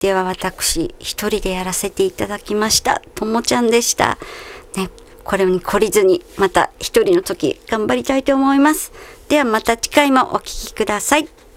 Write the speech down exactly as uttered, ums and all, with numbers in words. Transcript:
では私一人でやらせていただきました。ともちゃんでした。ね、これに懲りずにまた一人の時頑張りたいと思います。ではまた次回もお聞きください。